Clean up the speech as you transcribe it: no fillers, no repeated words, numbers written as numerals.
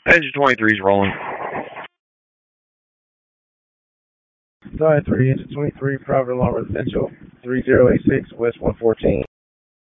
Engine 23 is rolling. Side 3, engine 23, private alarm residential, 3086, West 114.